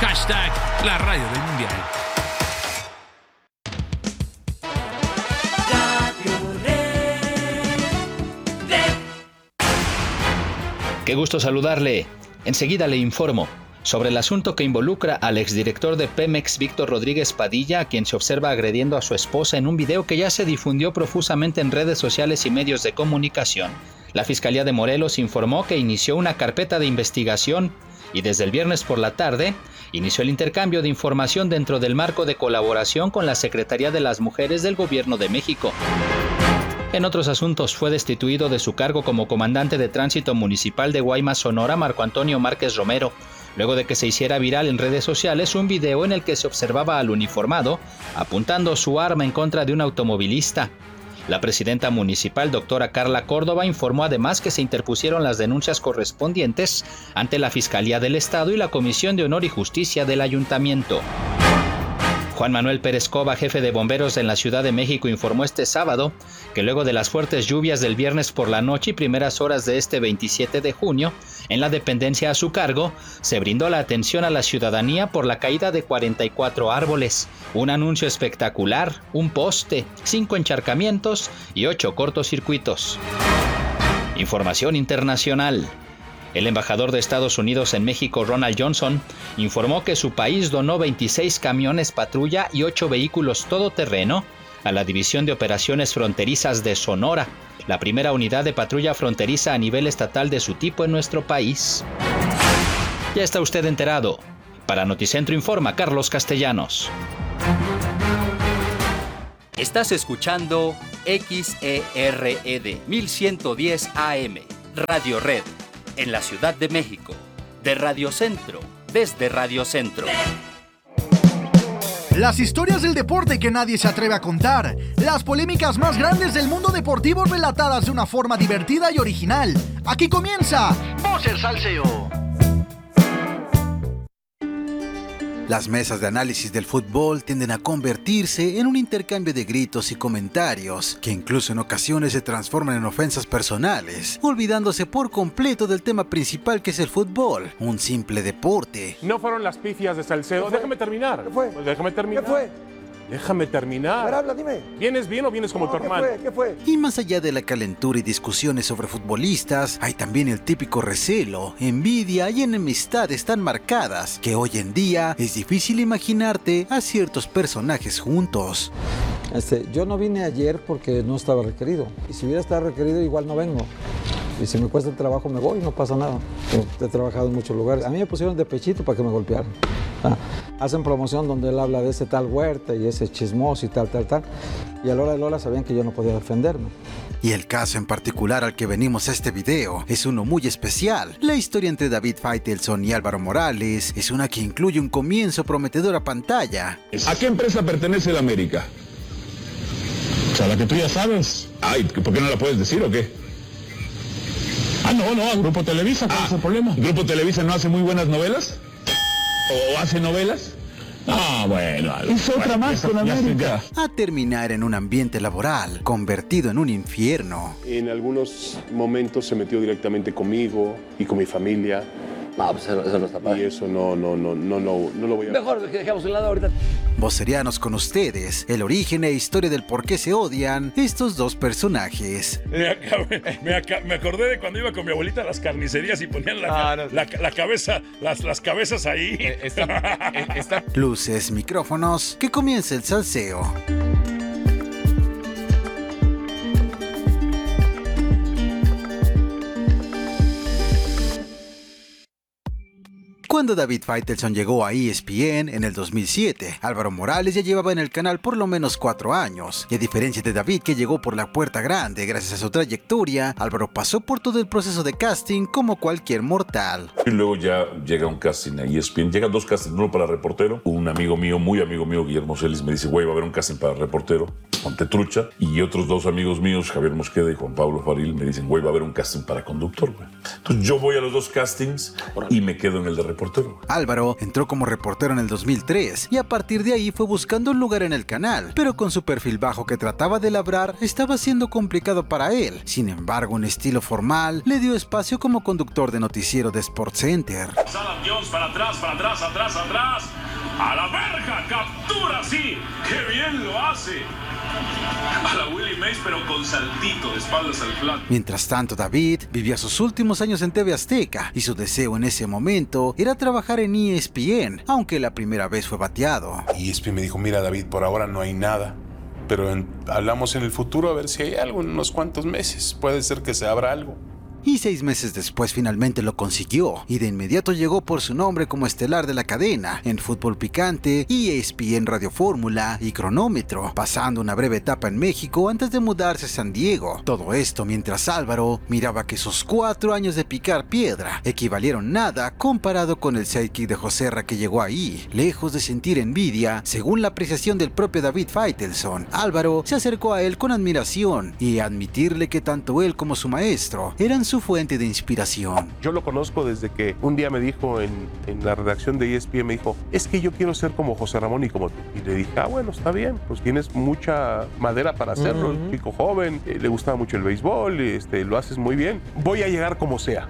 Hashtag la radio del mundial. Qué gusto saludarle. Enseguida le informo sobre el asunto que involucra al exdirector de Pemex, Víctor Rodríguez Padilla, a quien se observa agrediendo a su esposa en un video que ya se difundió profusamente en redes sociales y medios de comunicación. La Fiscalía de Morelos informó que inició una carpeta de investigación y desde el viernes por la tarde inició el intercambio de información dentro del marco de colaboración con la Secretaría de las Mujeres del Gobierno de México. En otros asuntos, fue destituido de su cargo como comandante de tránsito municipal de Guaymas, Sonora, Marco Antonio Márquez Romero, luego de que se hiciera viral en redes sociales un video en el que se observaba al uniformado apuntando su arma en contra de un automovilista. La presidenta municipal, doctora Carla Córdoba, informó además que se interpusieron las denuncias correspondientes ante la Fiscalía del Estado y la Comisión de Honor y Justicia del Ayuntamiento. Juan Manuel Pérez Cova, jefe de bomberos en la Ciudad de México, informó este sábado que luego de las fuertes lluvias del viernes por la noche y primeras horas de este 27 de junio, en la dependencia a su cargo, se brindó la atención a la ciudadanía por la caída de 44 árboles, un anuncio espectacular, un poste, 5 encharcamientos y 8 cortocircuitos. Información internacional. El embajador de Estados Unidos en México, Ronald Johnson, informó que su país donó 26 camiones patrulla y 8 vehículos todoterreno a la División de Operaciones Fronterizas de Sonora, la primera unidad de patrulla fronteriza a nivel estatal de su tipo en nuestro país. Ya está usted enterado. Para Noticentro informa Carlos Castellanos. Estás escuchando XERED 1110 AM, Radio Red. En la Ciudad de México, de Radio Centro, desde Radio Centro. Las historias del deporte que nadie se atreve a contar, las polémicas más grandes del mundo deportivo relatadas de una forma divertida y original. Aquí comienza Voz el Salseo. Las mesas de análisis del fútbol tienden a convertirse en un intercambio de gritos y comentarios que incluso en ocasiones se transforman en ofensas personales, olvidándose por completo del tema principal que es el fútbol, un simple deporte. No fueron las pifias de Salcedo. Déjame terminar. ¿Qué fue? Pues déjame terminar. ¿Qué fue? Déjame terminar. A ver, habla, dime. ¿Vienes bien o vienes como tu hermano? ¿Qué fue? Y más allá de la calentura y discusiones sobre futbolistas, hay también el típico recelo, envidia y enemistades tan marcadas que hoy en día es difícil imaginarte a ciertos personajes juntos. Yo no vine ayer porque no estaba requerido. Y si hubiera estado requerido, igual no vengo. Y si me cuesta el trabajo, me voy, no pasa nada. He trabajado en muchos lugares. A mí me pusieron de pechito para que me golpearan. Hacen promoción donde él habla de ese tal Huerta y ese chismoso y tal. Y a la hora de Lola sabían que yo no podía defenderme. Y el caso en particular al que venimos a este video es uno muy especial. La historia entre David Faitelson y Álvaro Morales es una que incluye un comienzo prometedor a pantalla. ¿A qué empresa pertenece el América? O sea, la que tú ya sabes. Ay, ¿por qué no la puedes decir o qué? No, a Grupo Televisa, ¿cuál es el problema? ¿Grupo Televisa no hace muy buenas novelas? ¿O hace novelas? Bueno. Hizo otra más con América. A terminar en un ambiente laboral convertido en un infierno. En algunos momentos se metió directamente conmigo y con mi familia. Pues eso no está padre. Y eso no lo voy a... Mejor que dejemos un lado ahorita. Vocerianos con ustedes, el origen e historia del por qué se odian estos dos personajes. Me acordé de cuando iba con mi abuelita a las carnicerías y ponían la cabeza, las cabezas ahí. Luces, micrófonos, que comience el salseo. Cuando David Faitelson llegó a ESPN en el 2007, Álvaro Morales ya llevaba en el canal por lo menos 4 años. Y a diferencia de David, que llegó por la puerta grande gracias a su trayectoria, Álvaro pasó por todo el proceso de casting como cualquier mortal. Y luego ya llega un casting a ESPN. Llegan 2 castings, uno para reportero. Un amigo mío, muy amigo mío, Guillermo Celis, me dice, güey, va a haber un casting para reportero. Ponte trucha. Y otros 2 amigos míos, Javier Mosqueda y Juan Pablo Faril, me dicen, güey, va a haber un casting para conductor, güey. Entonces yo voy a los 2 castings y me quedo en el de reportero. reportero. Álvaro entró como reportero en el 2003 y a partir de ahí fue buscando un lugar en el canal, pero con su perfil bajo que trataba de labrar estaba siendo complicado para él. Sin embargo, un estilo formal le dio espacio como conductor de noticiero de SportsCenter. Adam Jones para atrás, atrás. A la verga, captura, sí. ¡Qué bien lo hace! A la Willie Mays, pero con saltito de espaldas al plato. Mientras tanto, David vivía sus últimos años en TV Azteca y su deseo en ese momento era trabajar en ESPN, aunque la primera vez fue bateado. ESPN me dijo, mira David, por ahora no hay nada, pero hablamos en el futuro a ver si hay algo en unos cuantos meses. Puede ser que se abra algo. Y 6 meses después finalmente lo consiguió, y de inmediato llegó por su nombre como estelar de la cadena, en Fútbol Picante, ESPN Radio Fórmula y Cronómetro, pasando una breve etapa en México antes de mudarse a San Diego. Todo esto mientras Álvaro miraba que sus 4 años de picar piedra equivalieron nada comparado con el sidekick de Joserra que llegó ahí. Lejos de sentir envidia, según la apreciación del propio David Faitelson, Álvaro se acercó a él con admiración y a admitirle que tanto él como su maestro eran su fuente de inspiración. Yo lo conozco desde que un día me dijo en la redacción de ESPN, me dijo, es que yo quiero ser como José Ramón y como tú. Y le dije, bueno, está bien, pues tienes mucha madera para hacerlo, un chico joven, le gustaba mucho el béisbol, lo haces muy bien, voy a llegar como sea.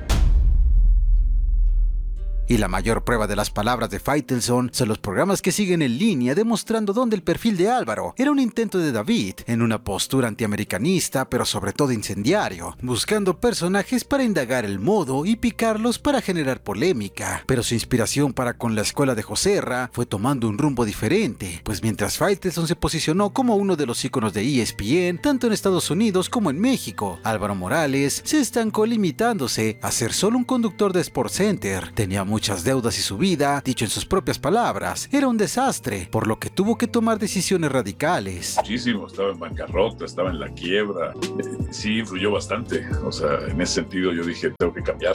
Y la mayor prueba de las palabras de Faitelson son los programas que siguen en línea demostrando dónde el perfil de Álvaro era un intento de David en una postura antiamericanista pero sobre todo incendiario, buscando personajes para indagar el modo y picarlos para generar polémica. Pero su inspiración para con la escuela de Joserra fue tomando un rumbo diferente, pues mientras Faitelson se posicionó como uno de los íconos de ESPN tanto en Estados Unidos como en México, Álvaro Morales se estancó limitándose a ser solo un conductor de SportsCenter. Tenía muchas deudas y su vida, dicho en sus propias palabras, era un desastre, por lo que tuvo que tomar decisiones radicales. Muchísimo, estaba en bancarrota, estaba en la quiebra. Sí, influyó bastante. O sea, en ese sentido yo dije, tengo que cambiar.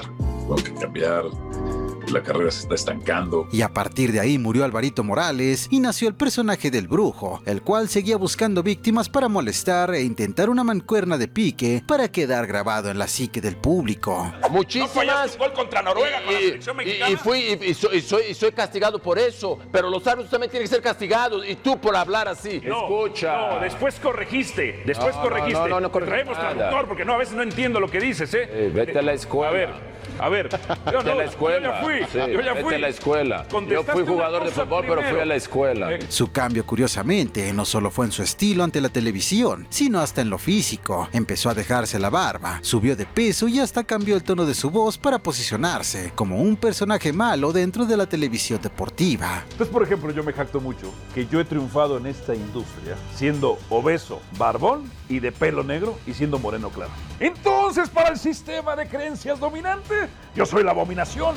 La carrera se está estancando. Y a partir de ahí murió Alvarito Morales y nació el personaje del Brujo, el cual seguía buscando víctimas para molestar e intentar una mancuerna de pique para quedar grabado en la psique del público. Muchísimas. No fallaste un gol contra Noruega con la selección mexicana. Y soy castigado por eso, pero los árbitros también tienen que ser castigados y tú por hablar así. No, después corregiste. No traemos traductor porque a veces no entiendo lo que dices, Vete a la escuela. A ver. Vete a la escuela. Yo ya fui. Vete a la escuela. Yo fui jugador de fútbol, pero fui a la escuela. Su cambio, curiosamente, no solo fue en su estilo ante la televisión, sino hasta en lo físico. Empezó a dejarse la barba, subió de peso y hasta cambió el tono de su voz para posicionarse como un personaje malo dentro de la televisión deportiva. Entonces, por ejemplo, yo me jacto mucho que yo he triunfado en esta industria siendo obeso, barbón y de pelo negro y siendo moreno claro. Entonces, para el sistema de creencias dominante, yo soy la abominación.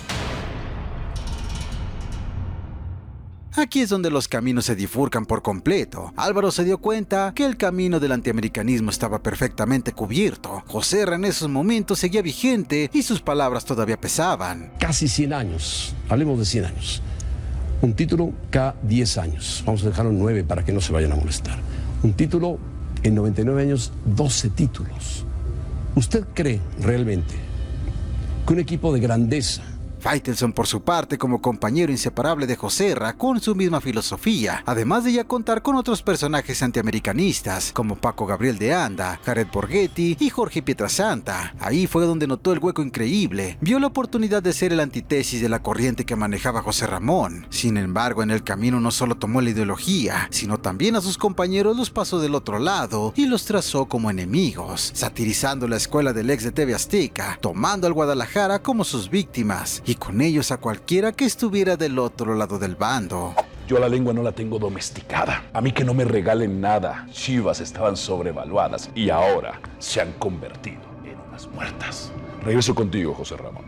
Aquí es donde los caminos se bifurcan por completo. Álvaro se dio cuenta que el camino del antiamericanismo estaba perfectamente cubierto. Joserra en esos momentos seguía vigente y sus palabras todavía pesaban. Casi 100 años, hablemos de 100 años. Un título cada 10 años. Vamos a dejarlo en 9 para que no se vayan a molestar. Un título en 99 años, 12 títulos. ¿Usted cree realmente que un equipo de grandeza... Faitelson, por su parte, como compañero inseparable de Joserra, con su misma filosofía, además de ya contar con otros personajes antiamericanistas, como Paco Gabriel de Anda, Jared Borghetti y Jorge Pietrasanta. Ahí fue donde notó el hueco increíble. Vio la oportunidad de ser el antítesis de la corriente que manejaba José Ramón. Sin embargo, en el camino no solo tomó la ideología, sino también a sus compañeros los pasó del otro lado y los trazó como enemigos, satirizando la escuela del ex de TV Azteca, tomando al Guadalajara como sus víctimas, y con ellos a cualquiera que estuviera del otro lado del bando. Yo la lengua no la tengo domesticada. A mí que no me regalen nada. Chivas estaban sobrevaluadas y ahora se han convertido en unas muertas. Regreso contigo, José Ramón.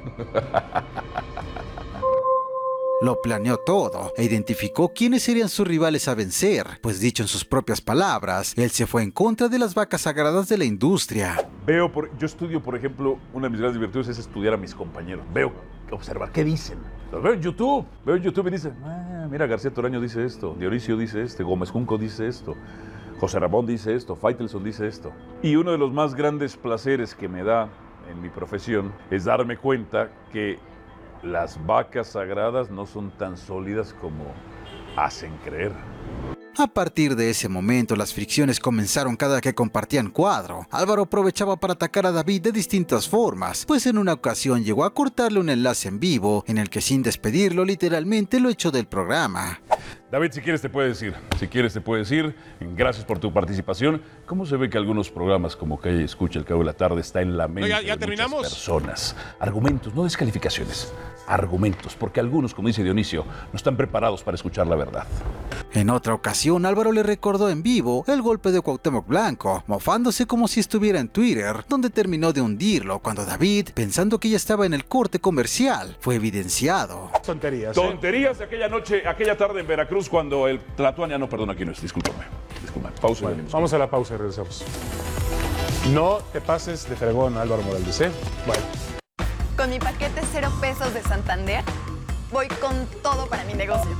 Lo planeó todo e identificó quiénes serían sus rivales a vencer, pues dicho en sus propias palabras, él se fue en contra de las vacas sagradas de la industria. Yo estudio, por ejemplo, una de mis grandes virtudes es estudiar a mis compañeros. Observar qué dicen. Los veo en YouTube y dicen, mira, García Toraño dice esto, Dionisio dice esto, Gómez Junco dice esto, José Ramón dice esto, Faitelson dice esto. Y uno de los más grandes placeres que me da en mi profesión es darme cuenta que las vacas sagradas no son tan sólidas como hacen creer. A partir de ese momento, las fricciones comenzaron cada que compartían cuadro. Álvaro aprovechaba para atacar a David de distintas formas, pues en una ocasión llegó a cortarle un enlace en vivo, en el que sin despedirlo literalmente lo echó del programa. David, si quieres te puedes ir. Gracias por tu participación. ¿Cómo se ve que algunos programas como Calle Escucha, El Cabo de la Tarde, está en la mente ¿Ya terminamos? muchas personas? Argumentos, no descalificaciones. Argumentos, porque algunos, como dice Dionisio, no están preparados para escuchar la verdad. En otra ocasión, Álvaro le recordó en vivo el golpe de Cuauhtémoc Blanco, mofándose como si estuviera en Twitter, donde terminó de hundirlo cuando David, pensando que ya estaba en el corte comercial, fue evidenciado. Tonterías. Tonterías de aquella noche, aquella tarde en Veracruz, cuando el Tlatuani, no, perdón, aquí no es, discúlpame. Pausa. Bueno, vamos a la pausa y regresamos. No te pases de fregón, Álvaro Morales, ¿eh? Bueno. Con mi paquete 0 pesos de Santander, voy con todo para mi negocio.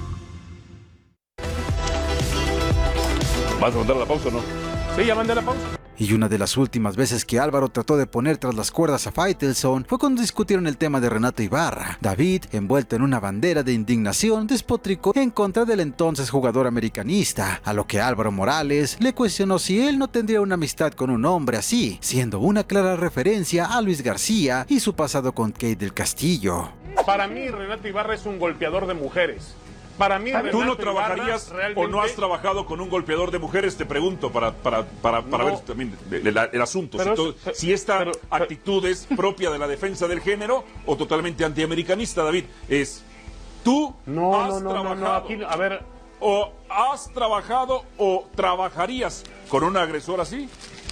¿Vas a mandar la pausa o no? Sí, ya mandé la pausa. Y una de las últimas veces que Álvaro trató de poner tras las cuerdas a Faitelson fue cuando discutieron el tema de Renato Ibarra. David, envuelto en una bandera de indignación, despotricó en contra del entonces jugador americanista, a lo que Álvaro Morales le cuestionó si él no tendría una amistad con un hombre así, siendo una clara referencia a Luis García y su pasado con Kate del Castillo. Para mí, Renato Ibarra es un golpeador de mujeres. Para mí, ¿Tú no trabajarías realmente... o no has trabajado con un golpeador de mujeres? Te pregunto para no. Ver también el asunto. Si esta actitud es propia de la defensa del género o totalmente antiamericanista, David. ¿Tú has trabajado aquí, a ver... o has trabajado o trabajarías con un agresor así?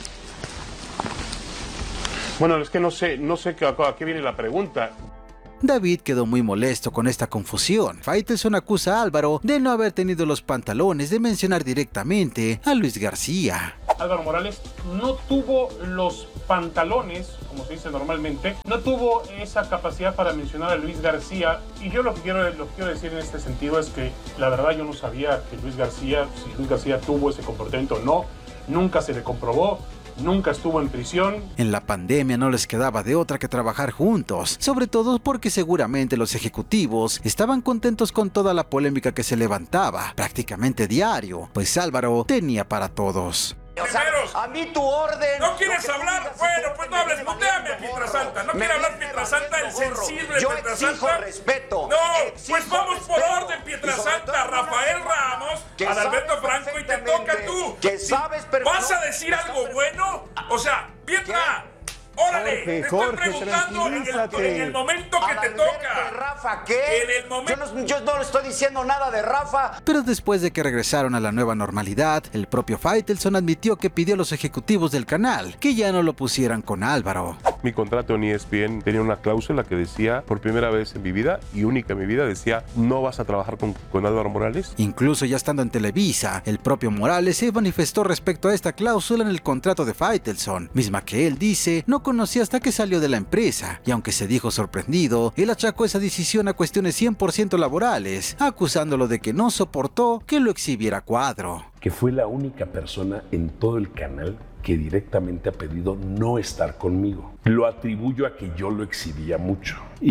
Bueno, es que no sé a qué viene la pregunta. David quedó muy molesto con esta confusión. Faitelson acusa a Álvaro de no haber tenido los pantalones de mencionar directamente a Luis García. Álvaro Morales no tuvo los pantalones, como se dice normalmente, no tuvo esa capacidad para mencionar a Luis García. Y yo lo que quiero decir en este sentido es que la verdad yo no sabía que si Luis García tuvo ese comportamiento o no, nunca se le comprobó. Nunca estuvo en prisión. En la pandemia no les quedaba de otra que trabajar juntos, sobre todo porque seguramente los ejecutivos estaban contentos con toda la polémica que se levantaba, prácticamente diario, pues Álvaro tenía para todos. O sea, a mí tu orden... ¿No quieres hablar? Bueno, pues no hables, muteame a Pietrasanta. ¿No quiere hablar Pietrasanta, el sensible Pietrasanta? Yo exijo respeto. No, pues vamos por orden, Pietrasanta. Rafael Ramos, Adalberto Franco, y te toca tú. Que sabes, pero ¿vas a decir algo bueno? O sea, Pietra... ¡Órale! Te estoy preguntando en el momento que te toca. Rafa, ¿qué? En el momento... Yo no le estoy diciendo nada de Rafa. Pero después de que regresaron a la nueva normalidad, el propio Faitelson admitió que pidió a los ejecutivos del canal que ya no lo pusieran con Álvaro. Mi contrato en ESPN tenía una cláusula que decía, por primera vez en mi vida y única en mi vida, decía, no vas a trabajar con Álvaro Morales. Incluso ya estando en Televisa, el propio Morales se manifestó respecto a esta cláusula en el contrato de Faitelson, misma que él dice no conocía hasta que salió de la empresa, y aunque se dijo sorprendido, él achacó esa decisión a cuestiones 100% laborales, acusándolo de que no soportó que lo exhibiera Cuadro. Que fue la única persona en todo el canal que directamente ha pedido no estar conmigo. Lo atribuyo a que yo lo exhibía mucho.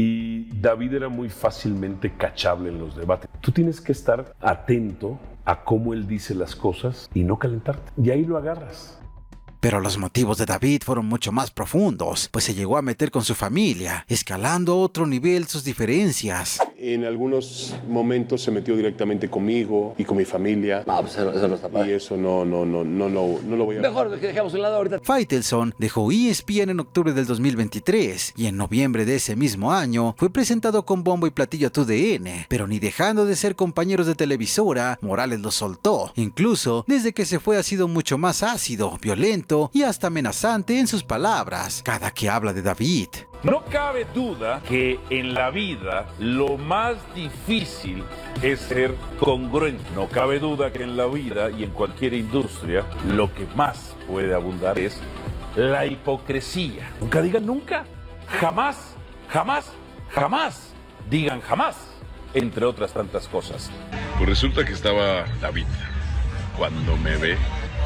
Y David era muy fácilmente cachable en los debates. Tú tienes que estar atento a cómo él dice las cosas y no calentarte. Y ahí lo agarras. Pero los motivos de David fueron mucho más profundos, pues se llegó a meter con su familia, escalando a otro nivel sus diferencias. En algunos momentos se metió directamente conmigo y con mi familia. No, pues eso no está padre. Y eso no lo voy a... Mejor que dejemos un lado ahorita. Faitelson dejó ESPN en octubre del 2023 y en noviembre de ese mismo año fue presentado con bombo y platillo a TUDN, pero ni dejando de ser compañeros de televisora, Morales lo soltó. Incluso desde que se fue ha sido mucho más ácido, violento y hasta amenazante en sus palabras cada que habla de David. No cabe duda que en la vida lo más difícil es ser congruente. No cabe duda que en la vida y en cualquier industria lo que más puede abundar es la hipocresía. Nunca digan nunca, jamás, jamás, jamás digan jamás, entre otras tantas cosas. Pues resulta que estaba David cuando me ve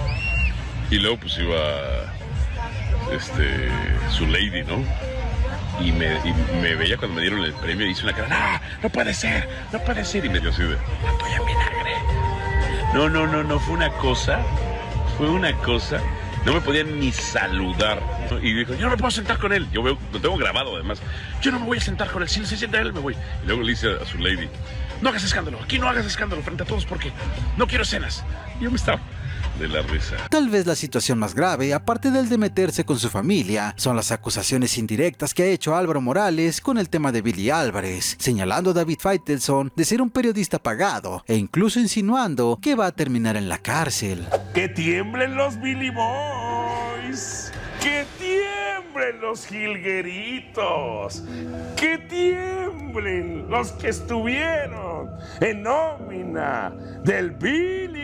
y luego pues iba su lady, ¿no? y me veía cuando me dieron el premio y hice una cara, no puede ser, y me dio así de, estoy en vinagre. No, fue una cosa, no me podían ni saludar. Y dijo, yo no me puedo sentar con él, lo tengo grabado además, yo no me voy a sentar con él, si no se sienta él me voy. Y luego le dice a su lady, no hagas escándalo, aquí no hagas escándalo frente a todos porque no quiero escenas. Y yo me estaba de la risa. Tal vez la situación más grave, aparte del de meterse con su familia, son las acusaciones indirectas que ha hecho Álvaro Morales con el tema de Billy Álvarez, señalando a David Faitelson de ser un periodista pagado e incluso insinuando que va a terminar en la cárcel. ¡Que tiemblen los Billy Boys! ¡Que tiemblen los jilgueritos! ¡Que tiemblen los que estuvieron en nómina del Billy!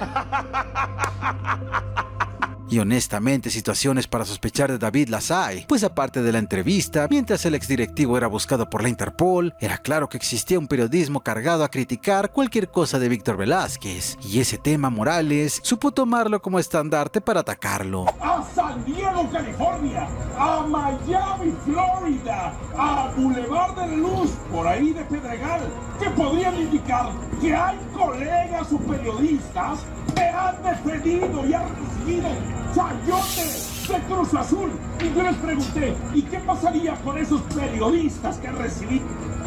Y honestamente, situaciones para sospechar de David las hay, pues aparte de la entrevista, mientras el exdirectivo era buscado por la Interpol, era claro que existía un periodismo cargado a criticar cualquier cosa de Víctor Velázquez, y ese tema Morales supo tomarlo como estandarte para atacarlo. A San Diego, California, a Miami, Florida, a Boulevard de la Luz, por ahí de Pedregal, que podrían indicar que hay colegas o periodistas que han defendido y han recibido chayotes de Cruz Azul. Y yo les pregunté, ¿y qué pasaría con esos periodistas que recibí?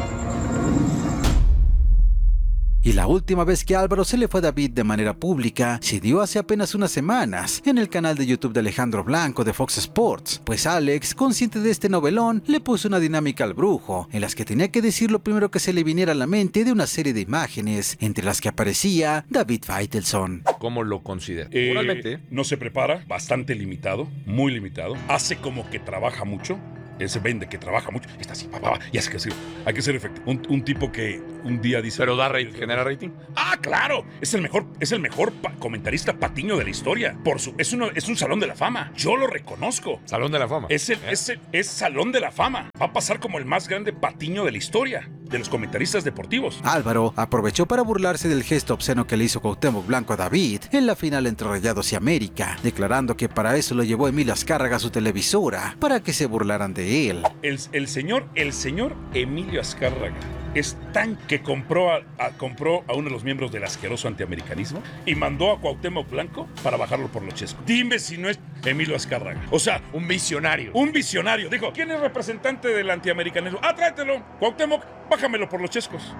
Y la última vez que Álvaro se le fue a David de manera pública se dio hace apenas unas semanas en el canal de YouTube de Alejandro Blanco de Fox Sports, pues Alex, consciente de este novelón, le puso una dinámica al brujo, en las que tenía que decir lo primero que se le viniera a la mente de una serie de imágenes, entre las que aparecía David Faitelson. ¿Cómo lo considera? Moralmente, no se prepara, bastante limitado, muy limitado, hace como que trabaja mucho. Él se vende que trabaja mucho, está así, y hace que sí. Hay que ser efectivo. Un tipo que un día dice... ¿Pero da rating, genera rating? ¡Ah, claro! Es el mejor comentarista patiño de la historia. Es un salón de la fama. Yo lo reconozco. ¿Salón de la fama? Es salón de la fama. Va a pasar como el más grande patiño de la historia de los comentaristas deportivos. Álvaro aprovechó para burlarse del gesto obsceno que le hizo Cuauhtémoc Blanco a David en la final entre Rayados y América, declarando que para eso lo llevó Emilio Azcárraga a su televisora, para que se burlaran de él. El señor Emilio Azcárraga es tan que compró a uno de los miembros del asqueroso antiamericanismo y mandó a Cuauhtémoc Blanco para bajarlo por los chescos. Dime si no es Emilio Azcárraga. O sea, un visionario. Un visionario. Dijo, ¿quién es representante del antiamericanismo? Ah, tráetelo. Cuauhtémoc, bájamelo por los chescos.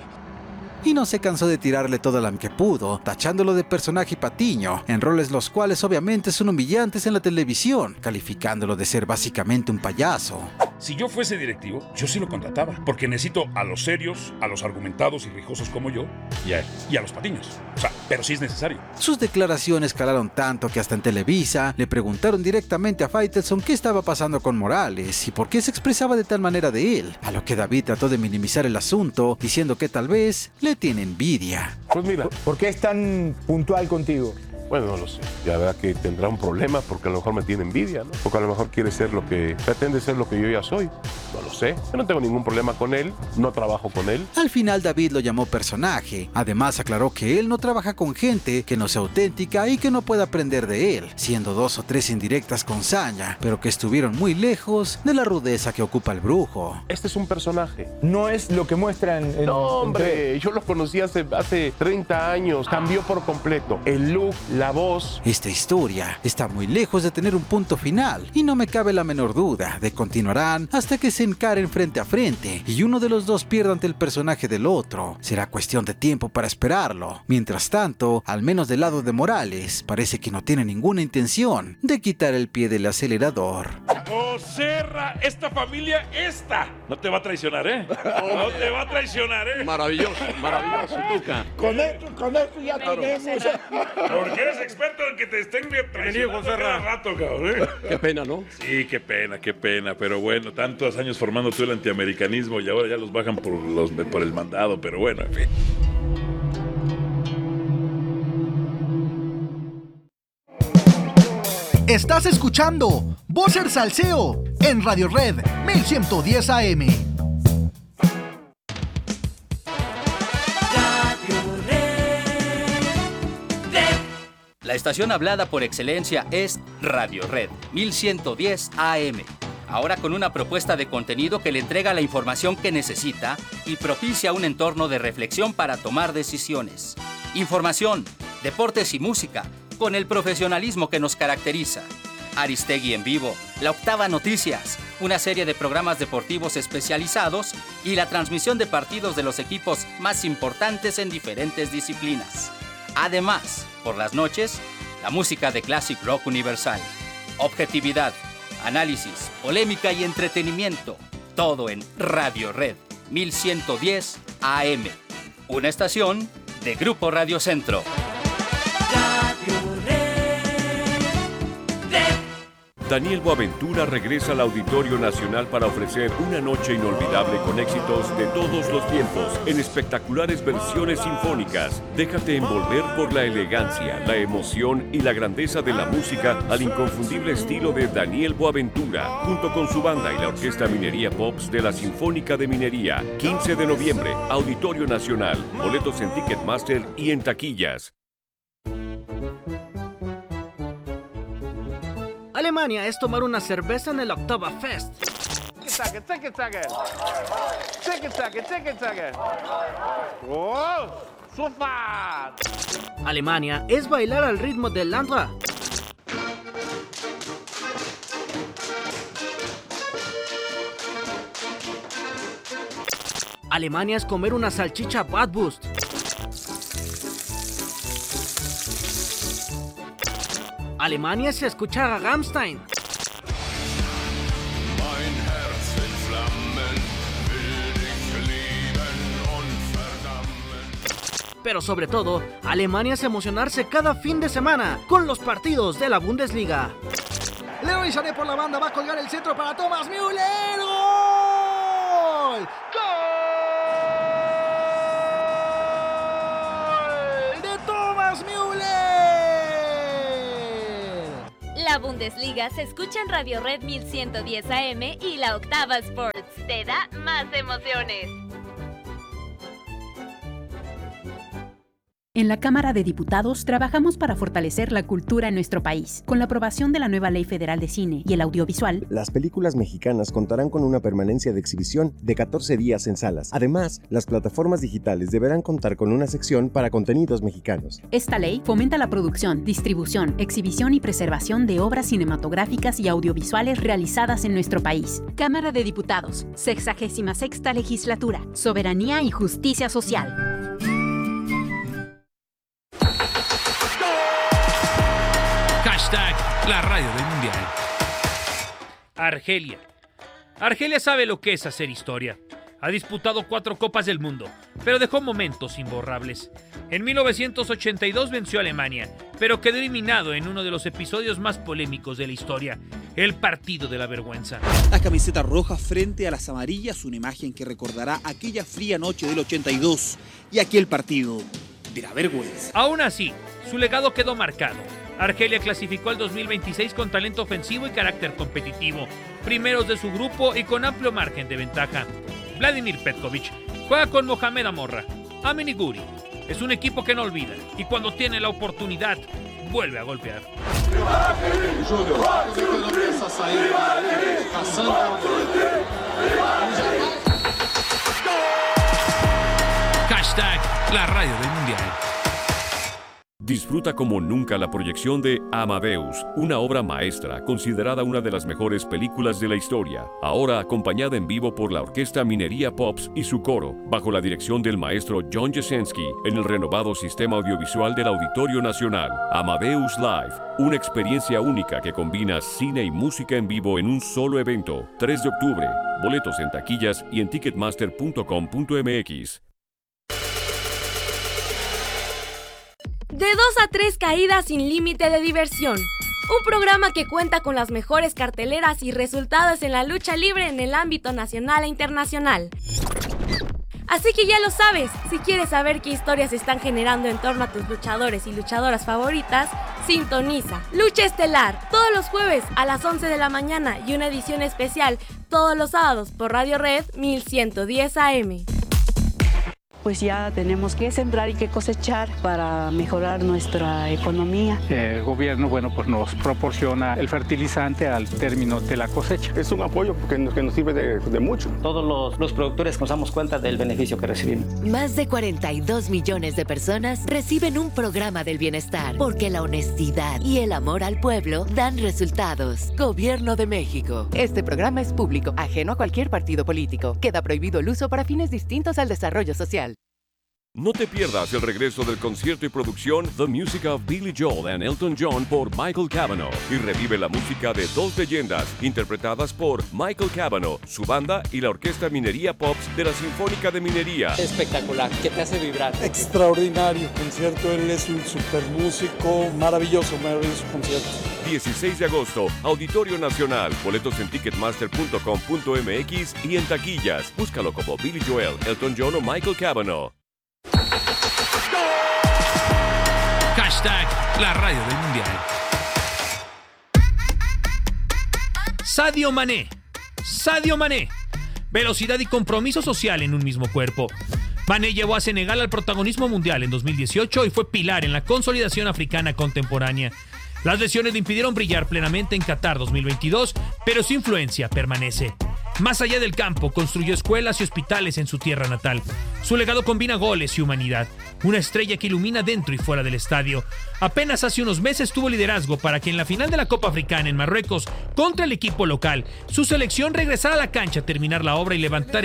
Y no se cansó de tirarle toda la que pudo, tachándolo de personaje y patiño, en roles los cuales obviamente son humillantes en la televisión, calificándolo de ser básicamente un payaso. Si yo fuese directivo, yo sí lo contrataba, porque necesito a los serios, a los argumentados y rijosos como yo, y a los patiños. O sea, pero sí es necesario. Sus declaraciones calaron tanto que hasta en Televisa le preguntaron directamente a Faitelson qué estaba pasando con Morales y por qué se expresaba de tal manera de él, a lo que David trató de minimizar el asunto, diciendo que tal vez le tiene envidia. Pues mira, ¿por qué es tan puntual contigo? Bueno, no lo sé. Ya verá que tendrá un problema porque a lo mejor me tiene envidia, ¿no? Porque a lo mejor quiere ser pretende ser lo que yo ya soy. No lo sé. Yo no tengo ningún problema con él, no trabajo con él. Al final David lo llamó personaje. Además aclaró que él no trabaja con gente que no sea auténtica y que no pueda aprender de él, siendo 2 o 3 indirectas con saña, pero que estuvieron muy lejos de la rudeza que ocupa el brujo. Este es un personaje. No es lo que muestran en... No, hombre, yo lo conocí hace 30 años. Cambió por completo. El look, la voz. Esta historia está muy lejos de tener un punto final y no me cabe la menor duda de continuarán hasta que se encaren frente a frente y uno de los dos pierda ante el personaje del otro. Será cuestión de tiempo para esperarlo. Mientras tanto, al menos del lado de Morales, parece que no tiene ninguna intención de quitar el pie del acelerador. ¡Oh, Serra! Esta familia, no te va a traicionar, ¿eh? No te va a traicionar, ¿eh? Maravilloso, Tuca. Con esto ya tenemos... Porque eres experto en que te estén traicionando cada rato, cabrón, ¿eh? Qué pena, ¿no? Sí, qué pena. Pero bueno, tantos años formando tú el antiamericanismo y ahora ya los bajan por el mandado, pero bueno, en fin. Estás escuchando Voces Salseo en Radio Red 1110 AM. La estación hablada por excelencia es Radio Red 1110 AM, ahora con una propuesta de contenido que le entrega la información que necesita y propicia un entorno de reflexión para tomar decisiones. Información, deportes y música, con el profesionalismo que nos caracteriza. Aristegui en vivo, La Octava Noticias, una serie de programas deportivos especializados y la transmisión de partidos de los equipos más importantes en diferentes disciplinas. Además, por las noches, la música de Classic Rock Universal. Objetividad, análisis, polémica y entretenimiento. Todo en Radio Red 1110 AM. Una estación de Grupo Radio Centro. Daniel Boaventura regresa al Auditorio Nacional para ofrecer una noche inolvidable con éxitos de todos los tiempos en espectaculares versiones sinfónicas. Déjate envolver por la elegancia, la emoción y la grandeza de la música al inconfundible estilo de Daniel Boaventura, junto con su banda y la Orquesta Minería Pops de la Sinfónica de Minería. 15 de noviembre, Auditorio Nacional. Boletos en Ticketmaster y en taquillas. Alemania es tomar una cerveza en el Oktoberfest. Alemania es bailar al ritmo del Landra. Alemania es comer una salchicha Bratwurst. Alemania es escuchar a Rammstein. Pero sobre todo, Alemania es emocionarse cada fin de semana con los partidos de la Bundesliga. Leroy Sané por la banda va a colgar el centro para Thomas Müller. ¡Gol! ¡Gol! ¡De Thomas Müller! La Bundesliga se escucha en Radio Red 1110 AM y La Octava Sports. Te da más emociones. En la Cámara de Diputados trabajamos para fortalecer la cultura en nuestro país. Con la aprobación de la nueva Ley Federal de Cine y el Audiovisual, las películas mexicanas contarán con una permanencia de exhibición de 14 días en salas. Además, las plataformas digitales deberán contar con una sección para contenidos mexicanos. Esta ley fomenta la producción, distribución, exhibición y preservación de obras cinematográficas y audiovisuales realizadas en nuestro país. Cámara de Diputados, 66ª Legislatura, Soberanía y Justicia Social. La radio del mundial. Argelia. Argelia sabe lo que es hacer historia. Ha disputado 4 Copas del Mundo, pero dejó momentos imborrables. En 1982 venció a Alemania, pero quedó eliminado en uno de los episodios más polémicos de la historia, el partido de la vergüenza. La camiseta roja frente a las amarillas, una imagen que recordará aquella fría noche del 82 y aquel partido de la vergüenza. Aún así, su legado quedó marcado. Argelia clasificó al 2026 con talento ofensivo y carácter competitivo, primeros de su grupo y con amplio margen de ventaja. Vladimir Petkovic juega con Mohamed Amorra. Amini Guri es un equipo que no olvida y cuando tiene la oportunidad vuelve a golpear. Hashtag la radio del mundial. Disfruta como nunca la proyección de Amadeus, una obra maestra considerada una de las mejores películas de la historia, ahora acompañada en vivo por la Orquesta Minería Pops y su coro, bajo la dirección del maestro John Jasenski, en el renovado sistema audiovisual del Auditorio Nacional. Amadeus Live, una experiencia única que combina cine y música en vivo en un solo evento. 3 de octubre, boletos en taquillas y en ticketmaster.com.mx. De 2 a 3 caídas sin límite de diversión. Un programa que cuenta con las mejores carteleras y resultados en la lucha libre en el ámbito nacional e internacional. Así que ya lo sabes, si quieres saber qué historias se están generando en torno a tus luchadores y luchadoras favoritas, sintoniza Lucha Estelar todos los jueves a las 11 de la mañana y una edición especial todos los sábados por Radio Red 1110 AM. pues ya tenemos que sembrar y que cosechar para mejorar nuestra economía. El gobierno, bueno, pues nos proporciona el fertilizante al término de la cosecha. Es un apoyo que nos sirve de mucho. Todos los productores nos damos cuenta del beneficio que recibimos. Más de 42 millones de personas reciben un programa del bienestar, porque la honestidad y el amor al pueblo dan resultados. Gobierno de México. Este programa es público, ajeno a cualquier partido político. Queda prohibido el uso para fines distintos al desarrollo social. No te pierdas el regreso del concierto y producción The Music of Billy Joel and Elton John por Michael Cavanaugh, y revive la música de dos leyendas interpretadas por Michael Cavanaugh, su banda y la Orquesta Minería Pops de la Sinfónica de Minería. Espectacular, que te hace vibrar. Extraordinario concierto, él es un super músico, maravilloso concierto. 16 de agosto, Auditorio Nacional. Boletos en ticketmaster.com.mx y en taquillas. Búscalo como Billy Joel, Elton John o Michael Cavanaugh. Hashtag la radio del mundial. Sadio Mané. Velocidad y compromiso social en un mismo cuerpo. Mané llevó a Senegal al protagonismo mundial en 2018 y fue pilar en la consolidación africana contemporánea. Las lesiones le impidieron brillar plenamente en Qatar 2022, pero su influencia permanece. Más allá del campo, construyó escuelas y hospitales en su tierra natal. Su legado combina goles y humanidad, una estrella que ilumina dentro y fuera del estadio. Apenas hace unos meses tuvo liderazgo para que en la final de la Copa Africana en Marruecos, contra el equipo local, su selección regresara a la cancha a terminar la obra y levantar